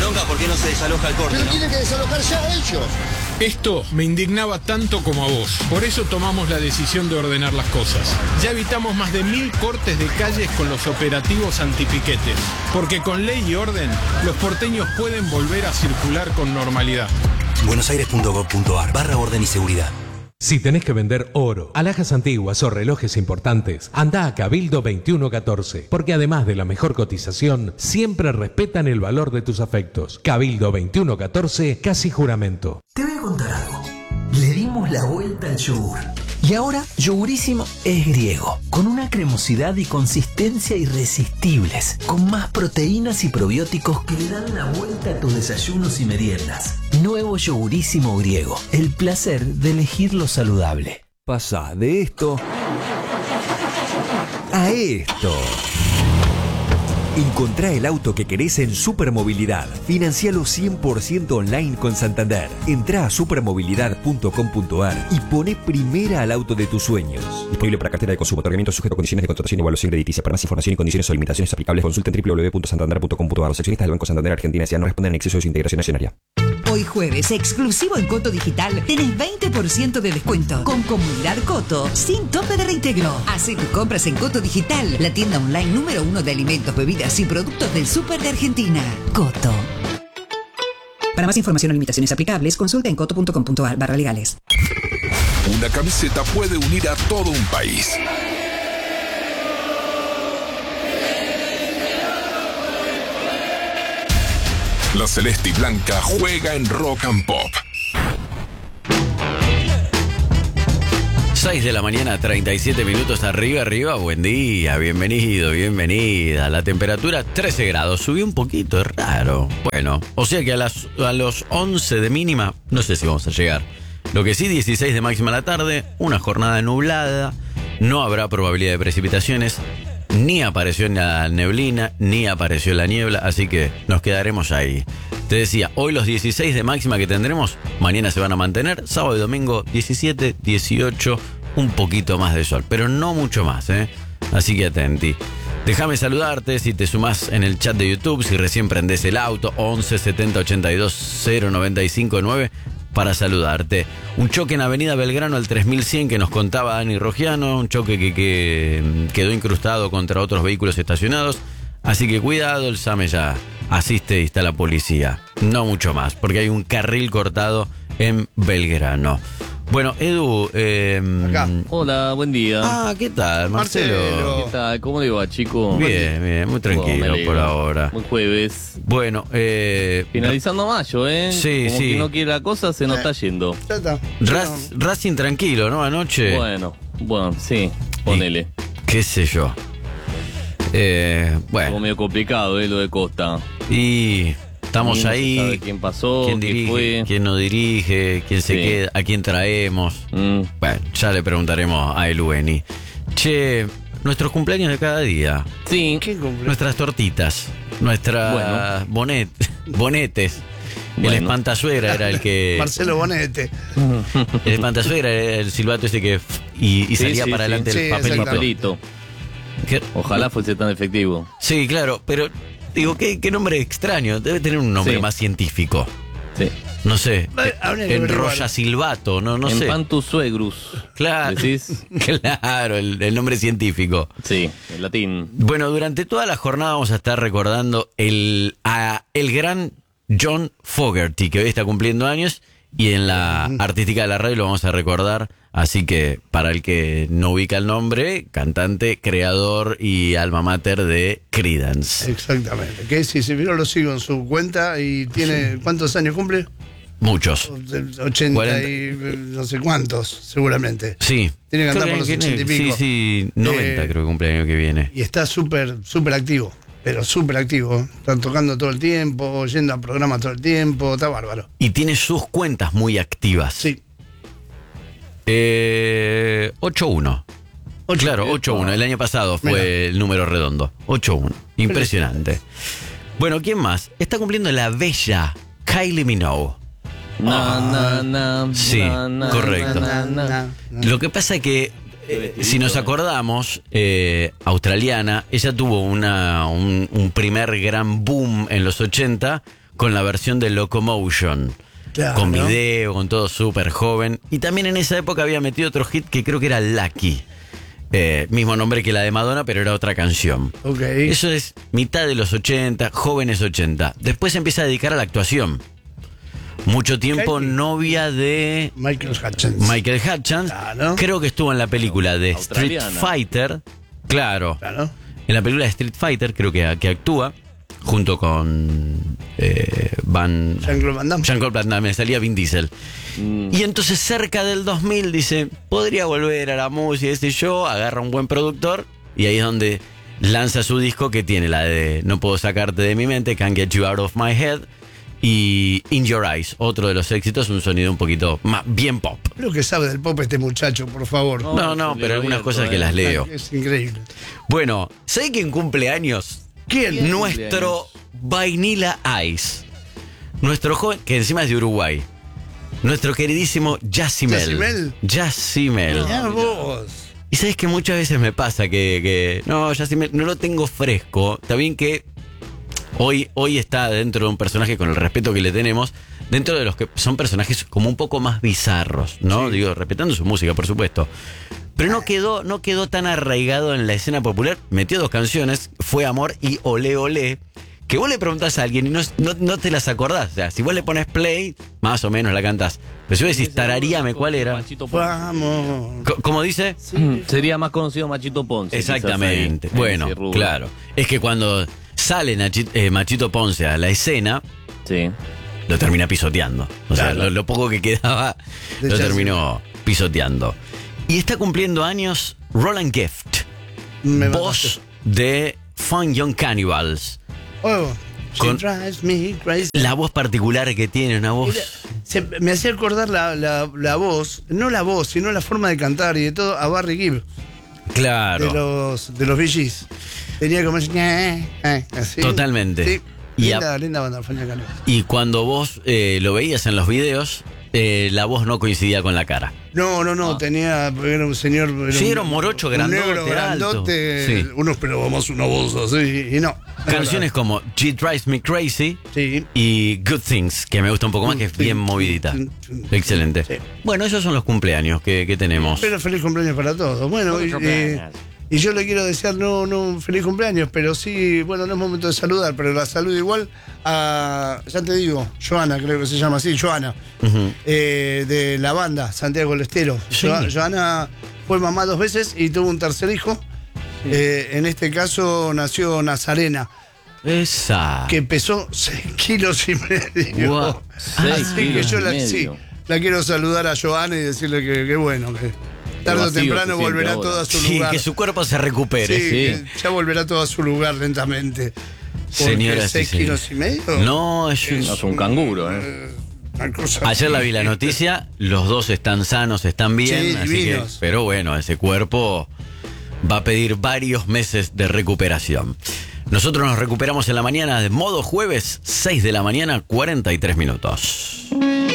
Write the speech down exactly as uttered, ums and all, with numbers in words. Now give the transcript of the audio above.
bronca porque no se desaloja el corte, Pero ¿no? tiene que desalojar ya ellos. Esto me indignaba tanto como a vos. Por eso tomamos la decisión de ordenar las cosas. Ya evitamos más de mil cortes de calles con los operativos antipiquetes. Porque con ley y orden, los porteños pueden volver a circular con normalidad. buenosaires.gov.ar barra orden y seguridad. Si tenés que vender oro, alhajas antiguas o relojes importantes, anda a Cabildo veintiuno catorce, porque además de la mejor cotización, siempre respetan el valor de tus afectos. Cabildo veintiuno catorce, casi juramento. Te voy a contar algo. Le dimos la vuelta al yogur. Y ahora, Yogurísimo es griego, con una cremosidad y consistencia irresistibles, con más proteínas y probióticos que le dan la vuelta a tus desayunos y meriendas. Nuevo Yogurísimo griego, el placer de elegir lo saludable. Pasá de esto a esto. Encontrá el auto que querés en Supermovilidad. Financialo cien por ciento online con Santander. Entrá a supermovilidad punto com punto ar y poné primera al auto de tus sueños. Disponible para cartera de consumo. Otorgamiento sujeto a condiciones de contratación y evaluación crediticia. Para más información y condiciones o limitaciones aplicables, consulten doble u doble u doble u punto santander punto com punto ar. Los accionistas del Banco Santander Argentina S A no responden en exceso de su integración accionaria. Hoy jueves, exclusivo en Coto Digital, tenés veinte por ciento de descuento con Comunidad Coto, sin tope de reintegro. Hacé tus compras en Coto Digital, la tienda online número uno de alimentos, bebidas y productos del súper de Argentina. Coto. Para más información o limitaciones aplicables, consulta en coto punto com punto ar barra legales. Una camiseta puede unir a todo un país. La celeste y blanca juega en Rock and Pop. seis de la mañana, treinta y siete minutos, arriba, arriba, buen día, bienvenido, bienvenida. La temperatura trece grados, subió un poquito, es raro. Bueno, o sea que a, las, a los once de mínima, no sé si vamos a llegar. Lo que sí, dieciséis de máxima a la tarde, una jornada nublada, no habrá probabilidad de precipitaciones. Ni apareció la neblina, ni apareció la niebla, así que nos quedaremos ahí. Te decía, hoy los dieciséis de máxima que tendremos, mañana se van a mantener, sábado y domingo diecisiete, dieciocho, un poquito más de sol, pero no mucho más, ¿eh? Así que atenti. Déjame saludarte si te sumás en el chat de YouTube, si recién prendés el auto, once setenta ochenta y dos cero noventa y cinco nueve. Para saludarte. Un choque en Avenida Belgrano al tres mil cien que nos contaba Dani Rogiano, un choque que, que quedó incrustado contra otros vehículos estacionados, así que cuidado, el SAME ya asiste y está la policía. No mucho más, porque hay un carril cortado en Belgrano. Bueno, Edu... Eh, Acá. Hola, buen día. Ah, ¿qué tal, Marcelo? Marcelo. ¿Qué tal? ¿Cómo le va, chico? Bien, bien, muy tranquilo oh, por ahora. Buen jueves. Bueno, eh... finalizando mayo, ¿eh? Sí, Como sí. que no quiere la cosa, se nos está yendo. Ya está. Raz- Racing tranquilo, ¿no? Anoche. Bueno, bueno, sí, ponele. Y, qué sé yo. Eh, bueno. Estuvo medio complicado, ¿eh? Lo de Costa. Y... Estamos no ahí. se sabe quién pasó, quién quién dirige, fue. quién no dirige, quién se Sí. queda, a quién traemos. Mm. Bueno, ya le preguntaremos a Elueni. Che, nuestros cumpleaños de cada día. Sí. ¿Qué cumple? Nuestras tortitas. Nuestras Bueno. bonet, bonetes. El Bueno. espantazuegra era el que. Marcelo Bonete. El espantazuegra era el silbato ese que. Y, y Sí, salía sí, para sí. adelante Sí, el papelito. Papelito. ¿Qué? Ojalá fuese tan efectivo. Sí, claro, pero. Digo, ¿qué, qué nombre extraño? Debe tener un nombre Sí. más científico. Sí. No sé. Vale, habría que Enrolla averiguar. silbato, no, no en sé. Pantus suegrus. Claro. ¿Decís? Claro, el, el nombre científico. Sí, en latín. Bueno, durante toda la jornada vamos a estar recordando el, a el gran John Fogerty, que hoy está cumpliendo años, y en la artística de la radio lo vamos a recordar. Así que, para el que no ubica el nombre, cantante, creador y alma mater de Creedence. Exactamente. Que si se vieron lo sigo en su cuenta y tiene. ¿Cuántos años cumple? Muchos. ochenta cuarenta. y no sé cuántos, seguramente. Sí. Tiene que andar Creo por los que- ochenta y pico. Sí, sí, noventa Eh, creo que cumple el año que viene. Y está súper, súper activo. Pero súper activo. Está tocando todo el tiempo, yendo a programas todo el tiempo. Está bárbaro. Y tiene sus cuentas muy activas. Sí. Eh, ocho uno. Ocho. Claro, ocho uno. El año pasado fue Mira. el número redondo. ocho uno. Impresionante. Bueno, ¿quién más? Está cumpliendo la bella Kylie Minogue. Na, na, na, Sí, na, na, correcto. na, na, na. Lo que pasa es que, eh, si nos acordamos, eh, australiana, ella tuvo una, un, un primer gran boom en los ochenta con la versión de Locomotion. Claro. Con video, con todo súper joven. Y también en esa época había metido otro hit que creo que era Lucky. Eh, mismo nombre que la de Madonna, pero era otra canción. Okay. Eso es mitad de los ochenta, jóvenes ochenta. Después se empieza a dedicar a la actuación. Mucho tiempo Okay. novia de Michael Hutchins. Michael Hutchins. Claro. Creo que estuvo en la película de Street Australiana. Fighter. Claro. Claro. En la película de Street Fighter creo que, que actúa junto con eh, Van Jean-Claude Van Damme. Jean-Claude Van Damme, me salía Vin Diesel. Mm. Y entonces cerca del dos mil dice, podría volver a la música, este yo, agarra un buen productor y ahí es donde lanza su disco que tiene la de No puedo sacarte de mi mente, Can't Get You Out of My Head y In Your Eyes, otro de los éxitos, un sonido un poquito más bien pop. Lo que sabe del pop este muchacho, por favor. No, No, no, es un pero algunas libro cosas abierto, que las eh. leo. Es increíble. Bueno, ¿sabe quién cumple años? ¿Quién? Nuestro Vanilla Ice. Nuestro joven, que encima es de Uruguay. Nuestro queridísimo Yacimel. ¿Yacimel? Yacimel. Mirá vos. Y sabes que muchas veces me pasa que, que no, Yacimel, no lo tengo fresco. Está bien que hoy, hoy está dentro de un personaje, con el respeto que le tenemos, dentro de los que son personajes como un poco más bizarros, ¿no? Sí. Digo, respetando su música, por supuesto. Pero no quedó, no quedó tan arraigado en la escena popular. Metió dos canciones, Fue Amor y Olé Olé, que vos le preguntás a alguien y no, no, no te las acordás. O sea, si vos le pones play, más o menos la cantás. Pero si vos decís tararíame, ¿cuál era? Machito Ponce. Vamos. Co- ¿Cómo dice? Sería más conocido Machito Ponce. Exactamente. quizás ahí, Bueno, en ese rubro. claro. Es que cuando sale Nachi- eh, Machito Ponce a la escena, Sí. lo termina pisoteando. O sea, Claro. lo, lo poco que quedaba, De lo chasis. terminó pisoteando. Y está cumpliendo años Roland Gift, Me voz de Fun Young Cannibals. Oh, she Con- drives me crazy. La voz particular que tiene, una voz... Mira, se- me hacía acordar la, la, la voz, no la voz, sino la forma de cantar y de todo, a Barry Gibb, Claro. de los, de los Bee Gees. Tenía como así, eh, eh, así. Totalmente. Sí. Y a- Linda, linda banda, Fania Cano. Y cuando vos eh, lo veías en los videos, eh, la voz no coincidía con la cara. No, no, no, tenía, porque era un señor. Era Sí, un- era un morocho un grandote, negro alto. grandote, Sí. uno esperaba más una voz así, y no. Canciones como She Drives Me Crazy Sí. y Good Things, que me gusta un poco más, que es bien movidita. Excelente. Sí. Bueno, esos son los cumpleaños que, que tenemos. Pero feliz cumpleaños para todos. Bueno, y, eh, y yo le quiero desear no, no un feliz cumpleaños, pero sí, bueno, no es momento de saludar, pero la saludo igual a, ya te digo, Joana, creo que se llama así, Joana, Ujú. eh, de la banda Santiago del Estero. Sí. Jo- Joana fue mamá dos veces y tuvo un tercer hijo. Eh, en este caso nació Nazarena, Esa. que pesó seis kilos y medio. Guau, seis Así que kilos yo y la, medio. sí, la quiero saludar a Joana y decirle que, que bueno, que tarde o vacío temprano se siente volverá ahora. todo a su Sí, lugar. que su cuerpo se recupere. Sí, sí. que ya volverá todo a su lugar lentamente. Porque Señoras y seis señores. kilos y medio. No, es un- No, es un canguro, ¿eh? Una cosa Ayer la vi la así. noticia, los dos están sanos, están bien, Sí, así que, divinos. pero bueno, ese cuerpo va a pedir varios meses de recuperación. Nosotros nos recuperamos en la mañana de modo jueves, seis de la mañana, cuarenta y tres minutos.